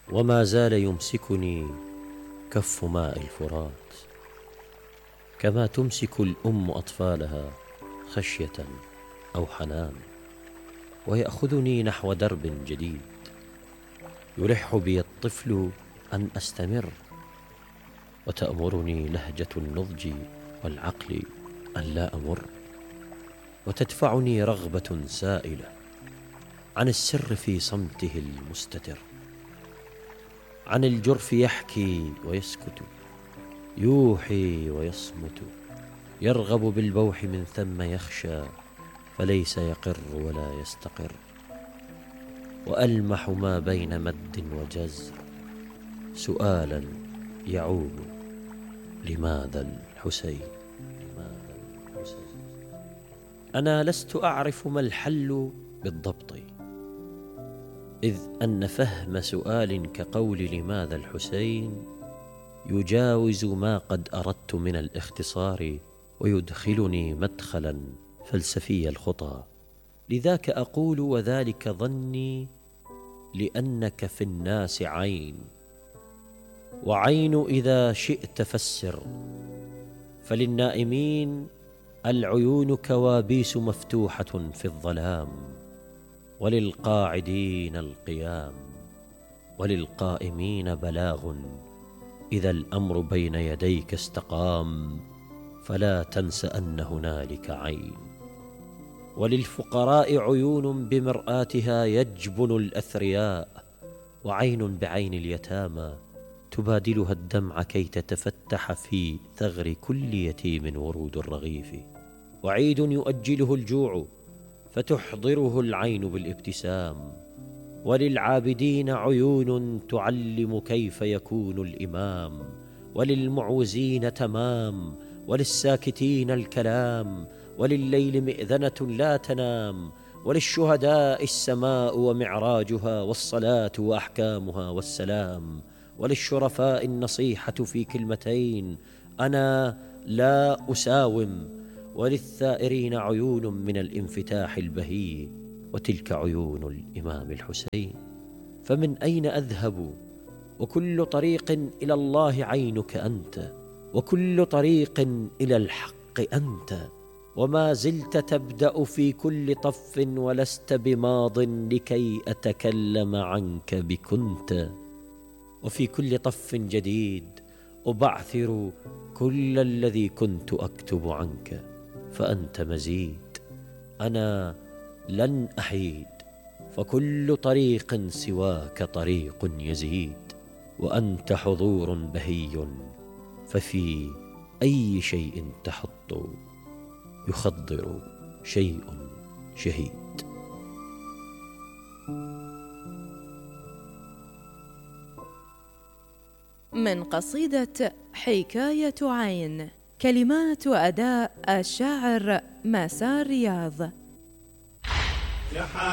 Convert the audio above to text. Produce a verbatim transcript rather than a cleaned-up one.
وما زال يمسكني كف ماء الفرات، كما تمسك الأم أطفالها خشية أو حنان، ويأخذني نحو درب جديد. يلح بي الطفل أن أستمر، وتأمرني لهجة النضج والعقل أن لا أمر، وتدفعني رغبة سائلة عن السر في صمته المستتر، عن الجرف يحكي ويسكت، يوحي ويصمت، يرغب بالبوح من ثم يخشى فليس يقر ولا يستقر، وألمح ما بين مد وجزر سؤالا يعوب: لماذا الحسين؟ لماذا الحسين؟ أنا لست أعرف ما الحل بالضبط، إذ أن فهم سؤال كقول لماذا الحسين يجاوز ما قد أردت من الاختصار، ويدخلني مدخلا فلسفي الخطى. لذاك أقول وذلك ظني، لأنك في الناس عين، وعين إذا شئت فسر، فللنائمين العيون كوابيس مفتوحة في الظلام، وللقاعدين القيام، وللقائمين بلاغ إذا الأمر بين يديك استقام، فلا تنس أن هنالك عين. وللفقراء عيون بمرآتها يجبن الأثرياء، وعين بعين اليتامى تبادلها الدمع كي تتفتح في ثغر كل يتيم ورود الرغيف، وعيد يؤجله الجوع فتحضره العين بالابتسام، وللعابدين عيون تعلم كيف يكون الإمام، وللمعوزين تمام، وللساكتين الكلام، ولليل مئذنة لا تنام، وللشهداء السماء ومعراجها والصلاة وأحكامها والسلام، وللشرفاء النصيحة في كلمتين: أنا لا أساوم، وللثائرين عيون من الانفتاح البهي، وتلك عيون الإمام الحسين. فمن أين أذهب؟ وكل طريق إلى الله عينك أنت، وكل طريق إلى الحق أنت، وما زلت تبدأ في كل طف ولست بماض لكي أتكلم عنك بكنت، وفي كل طف جديد أبعثر كل الذي كنت أكتب عنك، فأنت مزيد، أنا لن أحيد، فكل طريق سواك طريق يزيد، وأنت حضور بهي، ففي أي شيء تحط يخضر شيء شهيد. من قصيدة حكاية عين، كلمات وأداء الشاعر مسار رياض.